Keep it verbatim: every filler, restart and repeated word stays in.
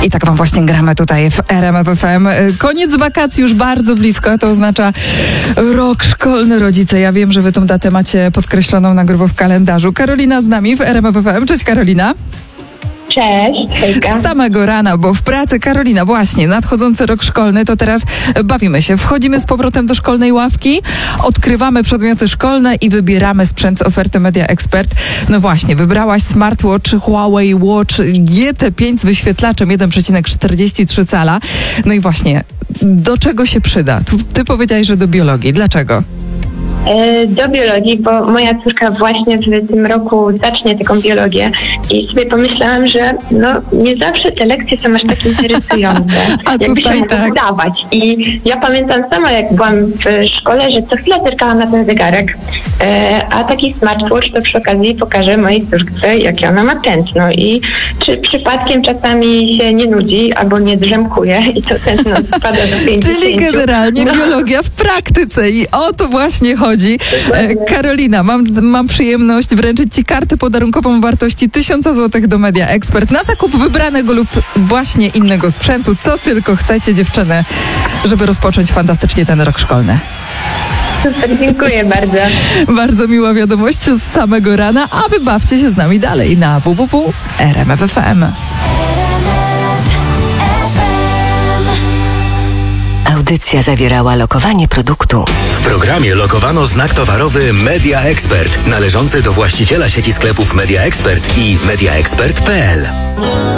I tak wam właśnie gramy tutaj w R M F F M. Koniec wakacji już bardzo blisko, a to oznacza rok szkolny, rodzice. Ja wiem, że wy tą datę macie podkreśloną na grubo w kalendarzu. Karolina z nami w R M F F M. Cześć Karolina. Cześć, hejka. Z samego rana, bo w pracy. Karolina, właśnie, nadchodzący rok szkolny, to teraz bawimy się. Wchodzimy z powrotem do szkolnej ławki, odkrywamy przedmioty szkolne i wybieramy sprzęt z oferty Media Expert. No właśnie, wybrałaś smartwatch Huawei Watch G T pięć z wyświetlaczem jeden przecinek czterdzieści trzy cala. No i właśnie, do czego się przyda? Tu, ty powiedziałaś, że do biologii. Dlaczego? Do biologii, bo moja córka właśnie w tym roku zacznie taką biologię i sobie pomyślałam, że no nie zawsze te lekcje są aż tak interesujące. A jakby tutaj się tak. Dawać. I ja pamiętam sama, jak byłam w szkole, że co chwilę zerkałam na ten zegarek, a taki smartwatch to przy okazji pokaże mojej córce, jakie ona ma tętno i czy przypadkiem czasami się nie nudzi albo nie drzemkuje i to tętno spada do pięćdziesięciu. Czyli generalnie no. biologia w praktyce i o to właśnie chodzi. E, Karolina, mam, mam przyjemność wręczyć ci kartę podarunkową o wartości tysiąc złotych do Media Expert na zakup wybranego lub właśnie innego sprzętu. Co tylko chcecie, dziewczyny, żeby rozpocząć fantastycznie ten rok szkolny. Super, dziękuję bardzo. Bardzo miła wiadomość z samego rana, a wy bawcie się z nami dalej na w w w kropka r m f f m. Audycja zawierała lokowanie produktu. W programie lokowano znak towarowy Media Expert, należący do właściciela sieci sklepów Media Expert i media expert kropka p l.